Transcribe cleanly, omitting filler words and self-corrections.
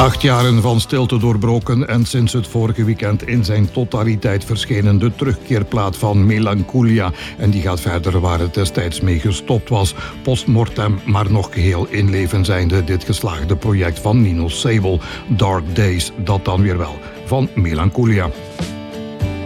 8 jaren van stilte doorbroken en sinds het vorige weekend in zijn totaliteit verschenen de terugkeerplaat van Melancholia. En die gaat verder waar het destijds mee gestopt was. Postmortem, maar nog geheel in leven zijnde dit geslaagde project van Nino Sable. Dark Days, dat dan weer wel, van Melancholia.